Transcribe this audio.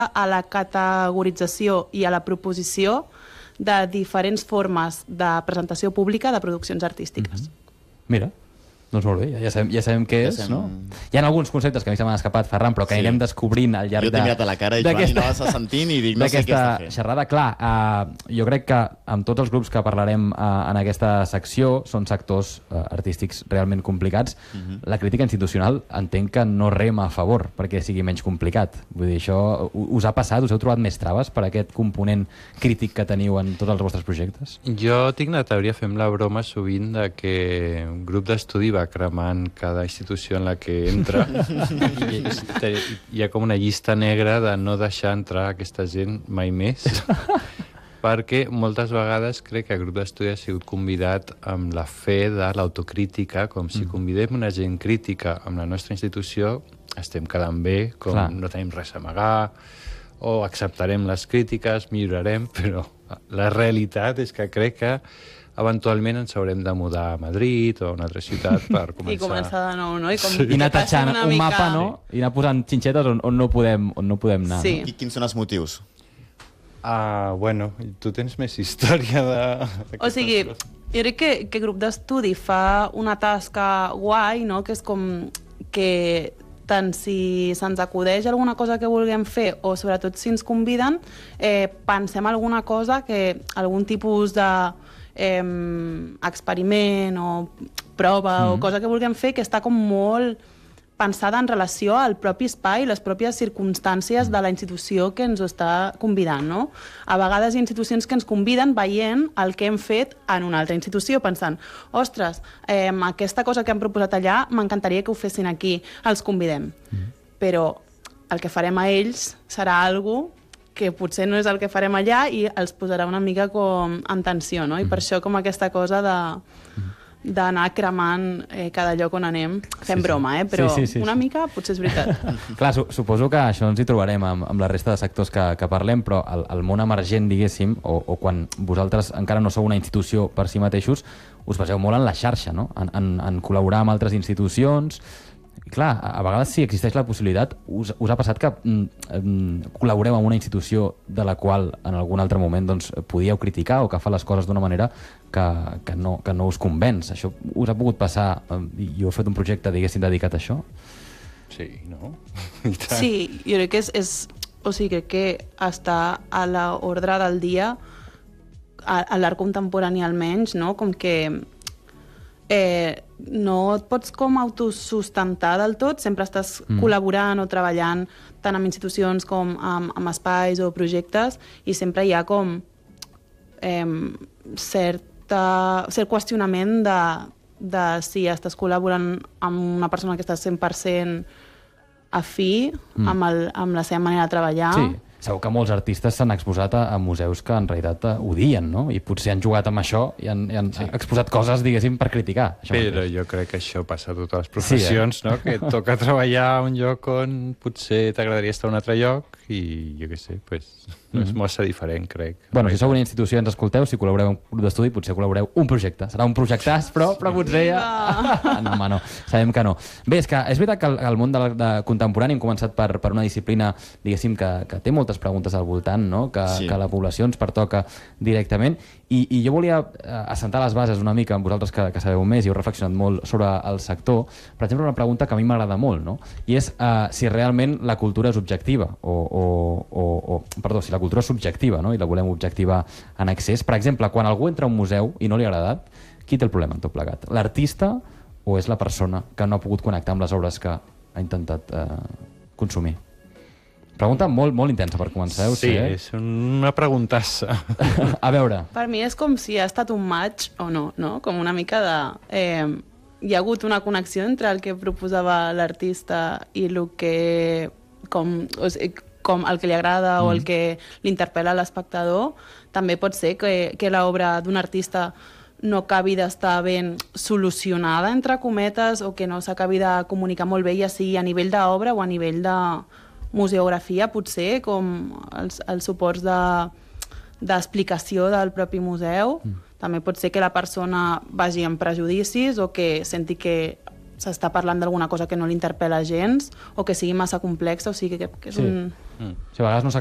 a la categorització i a la proposició de diferents formes de presentació pública de produccions artístiques. Mira, doncs molt bé, ja sabem què és, no? Hi ha alguns conceptes que a mi se m'han escapat, Ferran, però que anirem descobrint al llarg Jo t'he mirat a la cara i Joan i no vas sentint i dic, no sé què està fent. Xerrada, clar, jo crec que amb tots els grups que parlarem en aquesta secció són sectors artístics realment complicats. La crítica institucional entenc que no rema a favor perquè sigui menys complicat. Vull dir, això us ha passat? Us heu trobat més traves per aquest component crític que teniu en tots els vostres projectes? Jo tinc la teoria, fem la broma sovint, de que un grup d'estudi va cremant cada institució en la que entra i hi ha com una llista negra de no deixar entrar aquesta gent mai més perquè moltes vegades crec que el grup d'estudi ha sigut convidat amb la fe de l'autocrítica, com si convidem una gent crítica amb la nostra institució estem quedant bé, com no tenim res a amagar o acceptarem les crítiques, millorarem, però la realitat és que crec que eventualment ens haurem de mudar a Madrid o a una altra ciutat per començar... I començar de nou, no? I anar tatxant un mapa, no? I anar posant xinxetes on no podem anar. Sí. I quins són els motius? Bueno, tu tens més història de... O sigui, jo crec que Grup d'Estudi fa una tasca guai, no? Que és com que tant si se'ns acudeix alguna cosa que vulguem fer o sobretot si ens conviden, pensem alguna cosa, algun tipus de experiment o prova o cosa que vulguem fer que està com molt pensada en relació al propi espai, les pròpies circumstàncies de la institució que ens està convidant, no? A vegades hi ha institucions que ens conviden veient el que hem fet en una altra institució, pensant, ostres, aquesta cosa que hem proposat allà m'encantaria que ho fessin aquí, els convidem. Però el que farem a ells serà alguna que potser no és el que farem allà i els posarà una mica com en tensió, no? I per això com aquesta cosa d'anar cremant cada lloc on anem. Fem broma, però una mica potser és veritat. Clar, suposo que això ens hi trobarem amb la resta de sectors que parlem, però el món emergent, diguéssim, o quan vosaltres encara no sou una institució per si mateixos, us baseu molt en la xarxa, no? En col·laborar amb altres institucions. Clar, a vegades sí existeix la possibilitat, us ha passat que col·laboreu amb una institució de la qual en algun altre moment doncs, podíeu criticar o que fa les coses d'una manera que no us convenç. Això us ha pogut passar i heu fet un projecte, diguéssim, dedicat a això? Sí, no? Sí, jo crec que o sigui, crec que està a l'ordre del dia a l'art contemporani almenys, no? Com que no et pots com autosustentar del tot, sempre estàs col·laborant o treballant tant amb institucions com amb espais o projectes i sempre hi ha com cert qüestionament de si estàs col·laborant amb una persona que està 100% afí amb la seva manera de treballar. Sí. Segur que molts artistes s'han exposat a museus que en realitat odien, no? I potser han jugat amb això i han exposat coses, diguéssim, per criticar. Però jo crec que això passa a totes les professions, no? Que et toca treballar a un lloc on potser t'agradaria estar a un altre lloc i jo què sé, no és massa diferent, crec. Bueno, si sou una institució i ens escolteu, si col·laboreu en un grup d'estudi, potser col·laboreu un projecte. Serà un projectàs, però potser ja... No, home, no. Sabem que no. Bé, és veritat que el món de contemporani hem començat per una disciplina, diguéssim, que té moltes preguntes al voltant, no? Que la població ens pertoca directament. I jo volia assentar les bases una mica amb vosaltres que sabeu més i heu reflexionat molt sobre el sector. Per exemple, una pregunta que a mi m'agrada molt, no? I és si realment la cultura és objectiva perdó, si la cultura és subjectiva, no? I la volem objectivar en excés. Per exemple, quan algú entra a un museu i no li ha agradat, qui té el problema en tot plegat? L'artista o és la persona que no ha pogut connectar amb les obres que ha intentat consumir? Pregunta molt, molt intensa per començar, Sí, és una preguntassa. A veure. Per mi és com si ha estat un match o no, no? Com una mica de... hi ha hagut una connexió entre el que proposava l'artista i el que... com el que li agrada o el que l'interpel·la a l'espectador. També pot ser que l'obra d'un artista no acabi d'estar ben solucionada, entre cometes, o que no s'acabi de comunicar molt bé, ja sigui a nivell d'obra o a nivell de museografia, potser, com els suports d'explicació del propi museu. També pot ser que la persona vagi amb prejudicis o que senti que s'està parlant d'alguna cosa que no l'interpel·la gens o que sigui massa complexa, o sigui que és O sigui, a vegades no